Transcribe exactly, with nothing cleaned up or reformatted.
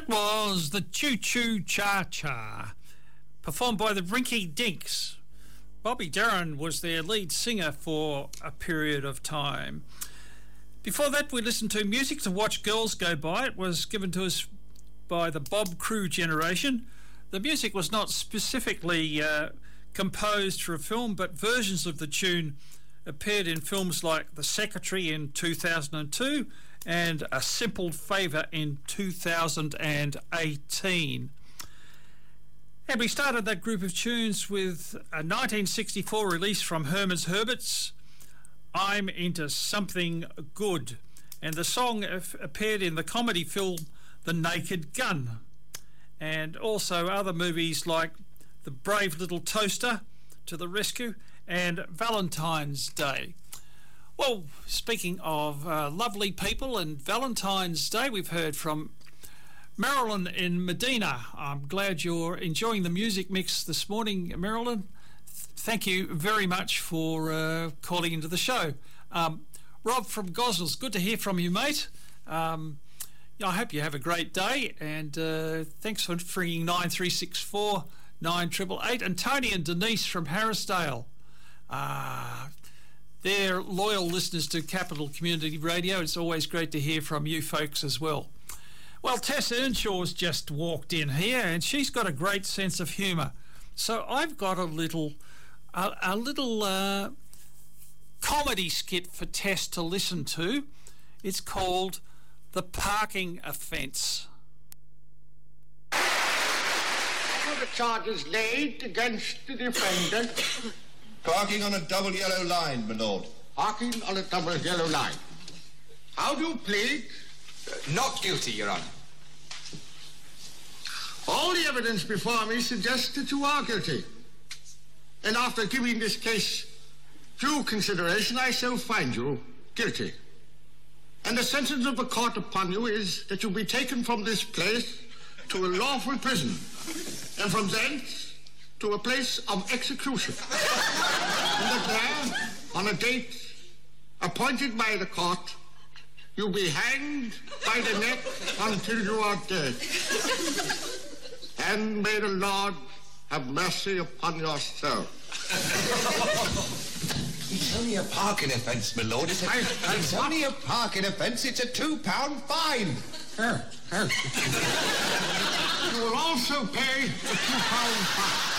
Was the Choo Choo Cha Cha, performed by the Rinky Dinks. Bobby Darin was their lead singer for a period of time. Before that, we listened to Music to Watch Girls Go By. It was given to us by the Bob Crew generation. The music was not specifically uh, composed for a film, but versions of the tune appeared in films like The Secretary in two thousand two and A Simple Favour in two thousand eighteen. And we started that group of tunes with a nineteen sixty-four release from Herman's Herberts, I'm Into Something Good, and the song appeared in the comedy film The Naked Gun, and also other movies like The Brave Little Toaster, To the Rescue, and Valentine's Day. Well, speaking of uh, lovely people and Valentine's Day, we've heard from Marilyn in Medina. I'm glad you're enjoying the music mix this morning, Marilyn. Thank you very much for uh, calling into the show. Um, Rob from Gosnells, good to hear from you, mate. Um, I hope you have a great day, and uh, thanks for ringing nine three six four nine eight eight eight. And Tony and Denise from Harrisdale. Uh, they're loyal listeners to Capital Community Radio. It's always great to hear from you folks as well. Well, Tess Earnshaw's just walked in here, and she's got a great sense of humour. So I've got a little, a, a little uh, comedy skit for Tess to listen to. It's called The Parking Offence. All the charges laid against the defendant. Parking on a double yellow line, my lord. Parking on a double yellow line. How do you plead? Uh, not guilty, Your Honour. All the evidence before me suggests that you are guilty. And after giving this case due consideration, I shall find you guilty. And the sentence of the court upon you is that you be taken from this place to a lawful prison, and from thence to a place of execution. And that there, on a date appointed by the court, you be hanged by the neck until you are dead. And may the Lord have mercy upon your soul. It's only a parking offence, my lord. It's, a, I, I, it's only a parking offence. It's a two-pound fine. Oh, oh. You will also pay a two-pound fine.